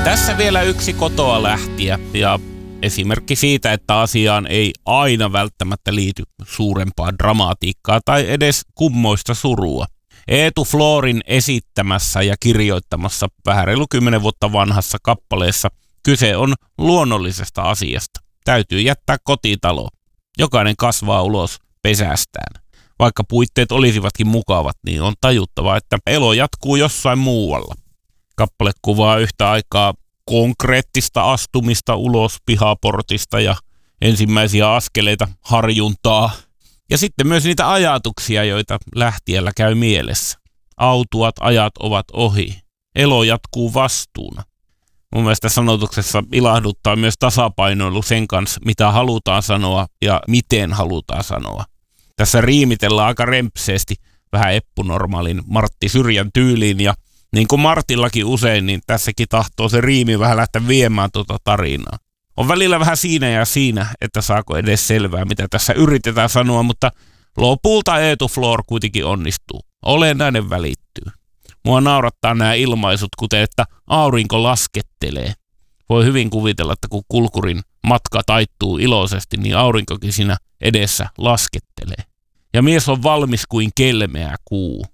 Tässä vielä yksi kotoa lähtiä ja esimerkki siitä, että asiaan ei aina välttämättä liity suurempaa dramatiikkaa tai edes kummoista surua. Eetu Florin esittämässä ja kirjoittamassa vähän reilu 10 vuotta vanhassa kappaleessa kyse on luonnollisesta asiasta. Täytyy jättää kotitalo. Jokainen kasvaa ulos pesästään. Vaikka puitteet olisivatkin mukavat, niin on tajuttava, että elo jatkuu jossain muualla. Kappale kuvaa yhtä aikaa konkreettista astumista ulos pihaportista ja ensimmäisiä askeleita harjuntaa. Ja sitten myös niitä ajatuksia, joita lähtijällä käy mielessä. Autuat ajat ovat ohi. Elo jatkuu vastuuna. Mun mielestä sanotuksessa ilahduttaa myös tasapainoilu sen kanssa, mitä halutaan sanoa ja miten halutaan sanoa. Tässä riimitellaan aika rempseesti vähän eppunormaalin Martti Syrjän tyyliin ja niin kuin Martillakin usein, niin tässäkin tahtoo se riimi vähän lähteä viemään tuota tarinaa. On välillä vähän siinä ja siinä, että saako edes selvää, mitä tässä yritetään sanoa, mutta lopulta Eetu Flor kuitenkin onnistuu. Olennainen välittyy. Mua naurattaa nämä ilmaisut, kuten että aurinko laskettelee. Voi hyvin kuvitella, että kun kulkurin matka taittuu iloisesti, niin aurinkokin siinä edessä laskettelee. Ja mies on valmis kuin kelmeä kuu.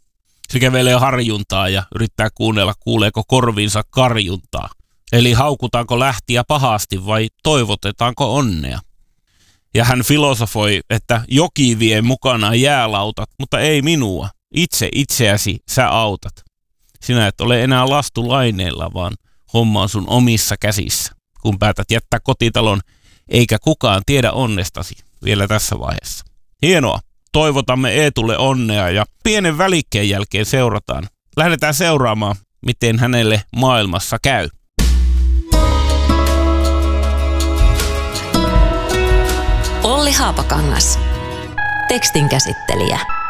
Se kävelee harjuntaa ja yrittää kuunnella, kuuleeko korviinsa karjuntaa. Eli haukutaanko lähtiä pahasti vai toivotetaanko onnea. Ja hän filosofoi, että joki vie mukanaan jäälautat, mutta ei minua. Itse itseäsi sä autat. Sinä et ole enää lastulaineilla, vaan homma on sun omissa käsissä, kun päätät jättää kotitalon, eikä kukaan tiedä onnestasi vielä tässä vaiheessa. Hienoa. Toivotamme Eetulle onnea ja pienen välikkeen jälkeen seurataan. Lähdetään seuraamaan, miten hänelle maailmassa käy. Olli Haapakangas. Tekstin käsittelijä.